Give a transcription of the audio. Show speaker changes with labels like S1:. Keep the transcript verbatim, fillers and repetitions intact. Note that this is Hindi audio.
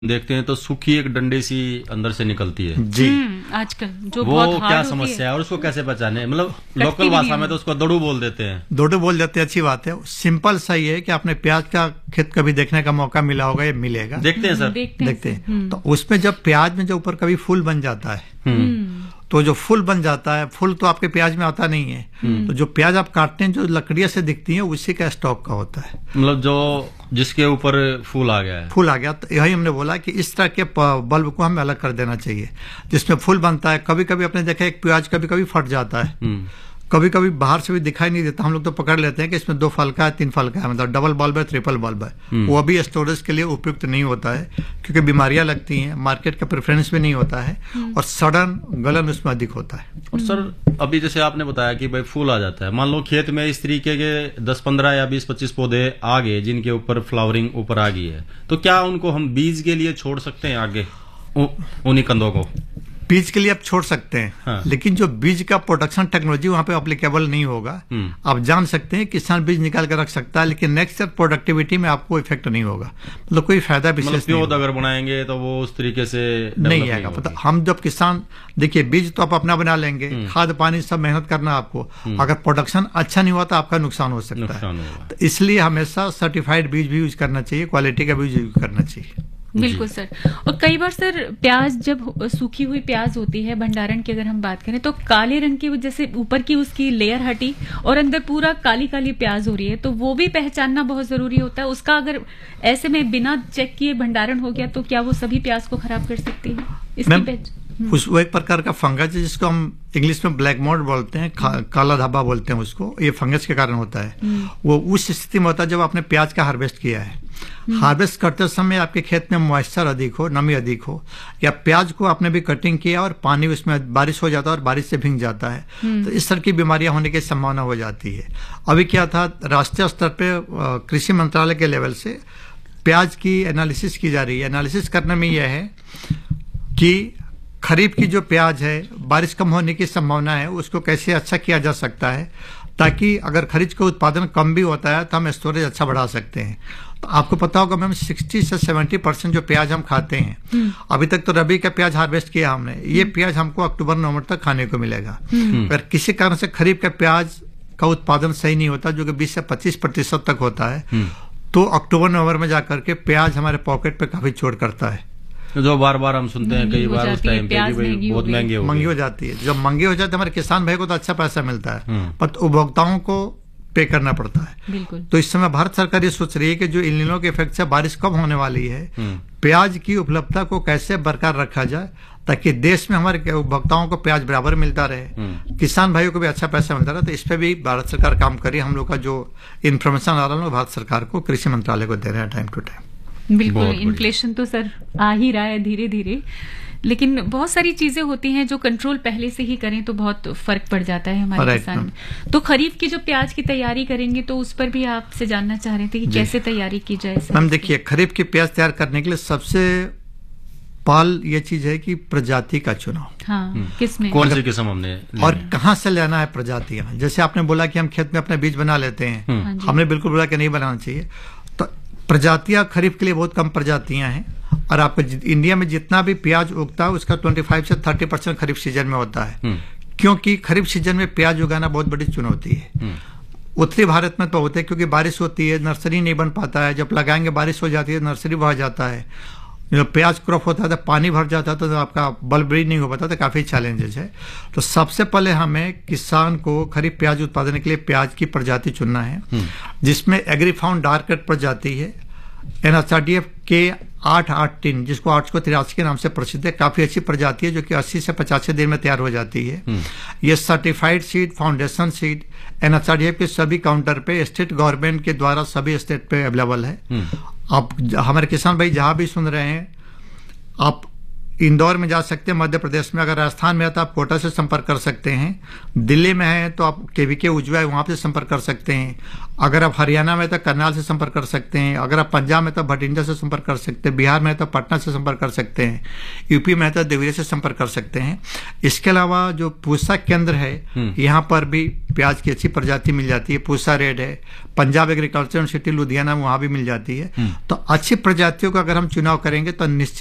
S1: देखते हैं तो सूखी एक डंडी सी अंदर से निकलती है
S2: जी।
S3: आजकल जो
S1: वो
S3: बहुत
S1: क्या
S3: हार्ड
S1: समस्या है और उसको कैसे पहचाने? मतलब
S3: कटती
S1: लोकल
S3: भी
S1: भाषा
S3: नहीं
S1: में
S3: है।
S1: तो उसको दड़ू बोल देते हैं।
S2: दोडो बोल जाते हैं, अच्छी बात है। सिंपल सही है कि आपने प्याज का खेत कभी देखने का मौका मिला होगा, ये मिलेगा।
S1: देखते हैं सर।
S3: देखते हैं
S2: देखते हैं
S3: हम्म,
S2: तो उसमें जब प्याज में जो ऊपर कभी फूल बन जाता है,
S3: हम्म,
S2: तो जो फूल बन जाता है, फूल तो आपके प्याज में आता नहीं है, तो जो प्याज आप काटते हैं जो लकड़ियां से दिखती है उसी का स्टॉक का होता है।
S1: मतलब जो जिसके ऊपर फूल आ गया है।
S2: फूल आ गया, तो यही हमने बोला कि इस तरह के प- बल्ब को हमें अलग कर देना चाहिए जिसमें फूल बनता है। कभी कभी आपने देखा एक प्याज कभी कभी फट जाता है,
S1: हम्म,
S2: कभी कभी बाहर से भी दिखाई नहीं देता, हम लोग तो पकड़ लेते हैं कि इसमें दो फल का है, तीन फल का है, मतलब डबल बल्ब है, ट्रिपल बल्ब है। वो भी स्टोरेज के लिए उपयुक्त नहीं होता है क्योंकि बीमारियां लगती हैं, मार्केट का प्रेफरेंस भी नहीं होता है और सड़न गलन उसमें अधिक होता है।
S1: और सर अभी जैसे आपने बताया कि भाई फूल आ जाता है, मान लो खेत में इस तरीके के दस पंद्रह या बीस पच्चीस पौधे आ गए जिनके ऊपर फ्लावरिंग ऊपर आ गई है, तो क्या उनको हम बीज के लिए छोड़ सकते हैं आगे उ- उन्हीं कंदों को?
S2: बीज के लिए आप छोड़ सकते हैं,
S1: हाँ।
S2: लेकिन जो बीज का प्रोडक्शन टेक्नोलॉजी वहां पे अप्लीकेबल नहीं होगा।
S1: हम्म।
S2: आप जान सकते हैं किसान बीज निकाल कर रख सकता है, लेकिन नेक्स्ट ईयर प्रोडक्टिविटी में आपको इफेक्ट नहीं होगा, मतलब कोई फायदा
S1: मतलब
S2: विशेष नहीं
S1: पौध
S2: होगा।
S1: अगर बनाएंगे तो वो उस तरीके से
S2: नहीं
S1: develop
S2: आएगा
S1: होगी।
S2: पता। हम जब किसान देखिए, बीज तो आप अपना बना लेंगे, खाद पानी सब मेहनत करना आपको, अगर प्रोडक्शन अच्छा नहीं हुआ तो आपका नुकसान हो सकता है।
S1: नुकसान होगा।
S2: तो इसलिए हमेशा सर्टिफाइड बीज भी यूज करना चाहिए, क्वालिटी का बीज यूज करना चाहिए।
S3: बिल्कुल सर। और कई बार सर प्याज जब हो- सूखी हुई प्याज होती है, भंडारण की अगर हम बात करें तो काले रंग की जैसे ऊपर की उसकी लेयर हटी और अंदर पूरा काली काली प्याज हो रही है, तो वो भी पहचानना बहुत जरूरी होता है। उसका अगर ऐसे में बिना चेक किए भंडारण हो गया तो क्या वो सभी प्याज को खराब कर सकती है? इसकी
S2: मैम,
S3: पहच-
S2: उस वो एक प्रकार का फंगस है जिसको हम इंग्लिश में ब्लैक मोल्ड बोलते हैं, खा- काला धब्बा बोलते हैं उसको। ये फंगस के कारण होता है। वो उस स्थिति में होता है जब आपने प्याज का हार्वेस्ट किया है। हार्वेस्ट करते समय आपके खेत में मॉइस्चर अधिक हो, नमी अधिक हो, या प्याज को आपने भी कटिंग किया और पानी उसमें बारिश हो जाता है और बारिश से भीग जाता है, तो इस तरह की बीमारियां होने की संभावना हो जाती है। अभी क्या था, राष्ट्रीय स्तर पे अ, कृषि मंत्रालय के लेवल से प्याज की एनालिसिस की जा रही है। एनालिसिस करने में यह है कि खरीफ की जो प्याज है, बारिश कम होने की संभावना है, उसको कैसे अच्छा किया जा सकता है ताकि अगर खरीफ का उत्पादन कम भी होता है तो हम स्टोरेज अच्छा बढ़ा सकते हैं। तो आपको पता होगा मैम, साठ से सत्तर परसेंट जो प्याज हम खाते हैं, अभी तक तो रबी का प्याज हार्वेस्ट किया हमने, ये प्याज हमको अक्टूबर नवंबर तक खाने को मिलेगा। अगर किसी कारण से खरीफ का प्याज का उत्पादन सही नहीं होता, जो कि बीस से पच्चीस प्रतिशत तक होता है, तो अक्टूबर नवंबर में जाकर के प्याज हमारे पॉकेट पे काफी चोट करता है।
S1: जो बार बार हम सुनते हैं
S3: महंगी
S1: कई
S3: हो
S1: बार उस
S3: जाती है,
S1: टाइम पे
S3: प्याज
S1: कि भाई
S3: महंगी हो
S1: बहुत
S3: गई।
S1: महंगे हो
S2: महंगी
S1: गए।
S2: हो जाती है। जब महंगी हो जाती है हमारे किसान भाई को तो अच्छा पैसा मिलता है,
S1: हम्म।
S2: पर उपभोक्ताओं को पे करना पड़ता है।
S3: बिल्कुल।
S2: तो इस समय भारत सरकार ये सोच रही है कि जो इन दिनों के इफेक्ट से बारिश कम होने वाली है, प्याज की उपलब्धता को कैसे बरकरार रखा जाए ताकि देश में हमारे उपभोक्ताओं को प्याज बराबर मिलता रहे, किसान भाइयों को भी अच्छा पैसा मिलता रहे। तो इस पे भी भारत सरकार काम कर रही है। हम लोग का जो इन्फॉर्मेशन आ रहा है भारत सरकार को, कृषि मंत्रालय को दे रहे हैं टाइम टू टाइम।
S3: बिल्कुल।
S1: बहुत बढ़िया।
S3: इन्फ्लेशन तो सर आ ही रहा है धीरे धीरे, लेकिन बहुत सारी चीजें होती हैं जो कंट्रोल पहले से ही करें तो बहुत फर्क पड़ जाता है हमारे
S2: Right,
S3: किसान
S2: ma'am.
S3: में। तो खरीफ की जो प्याज की तैयारी करेंगे तो उस पर भी आपसे जानना चाह रहे थे कि कैसे तैयारी की जाए सर?
S2: मैम देखिए, खरीफ की प्याज तैयार करने के लिए सबसे पाल ये चीज है कि प्रजाति का चुनाव,
S3: हाँ, किसमें?
S1: कौन से किस्म हमने लेने
S2: और
S1: हैं?
S2: कहाँ से लेना है प्रजातियां। जैसे आपने बोला कि हम खेत में अपने बीज बना लेते हैं,
S3: हाँ जी।
S2: हमने बिल्कुल बोला कि नहीं बनाना चाहिए। तो प्रजातियां खरीफ के लिए बहुत कम प्रजातियां हैं, और आपको जि- इंडिया में जितना भी प्याज उगता है उसका पच्चीस से तीस परसेंट खरीफ सीजन में होता है, क्योंकि खरीफ सीजन में प्याज उगाना बहुत बड़ी चुनौती है। उत्तरी भारत में तो होते हैं क्योंकि बारिश होती है, नर्सरी नहीं बन पाता है, जब लगाएंगे बारिश हो जाती है, नर्सरी भर जाता है। जब प्याज क्रॉप होता है तो पानी भर जाता है, तो आपका बल्ब नहीं हो पाता, तो काफी चैलेंजेस है। तो सबसे पहले हमें किसान को खरीफ प्याज उत्पादन के लिए प्याज की प्रजाति चुनना है, जिसमें एग्रीफाउंड डार्क रेड प्रजाति है, एनएचआरडीएफ के आठ आठ तीन, जिसको आठ सौ तिरासी के नाम से प्रसिद्ध है, काफी अच्छी प्रजाति है जो कि अस्सी से पचासी दिन में तैयार हो जाती है। ये सर्टिफाइड सीड, फाउंडेशन सीड एनएचआरडीएफ के सभी काउंटर पे, स्टेट गवर्नमेंट के द्वारा सभी स्टेट पे अवेलेबल है। आप हमारे किसान भाई जहां भी सुन रहे हैं, आप इंदौर में जा सकते हैं, मध्य प्रदेश में। अगर राजस्थान में है तो आप कोटा से संपर्क कर सकते हैं। दिल्ली में है तो आप केवीके उज्जवा है वहां से संपर्क कर सकते हैं। अगर आप हरियाणा में तो करनाल से संपर्क कर सकते हैं। अगर आप पंजाब में तो भटिंडा से संपर्क कर सकते हैं। बिहार में है तो पटना से संपर्क कर सकते हैं। यूपी में है तो देवरिया से संपर्क कर सकते हैं। इसके अलावा जो पूसा केंद्र है यहाँ पर भी प्याज की अच्छी प्रजाति मिल जाती है। पूसा रेड है, पंजाब एग्रीकल्चर यूनिवर्सिटी लुधियाना में वहां भी मिल जाती है। तो अच्छी प्रजातियों का अगर हम चुनाव करेंगे तो निश्चित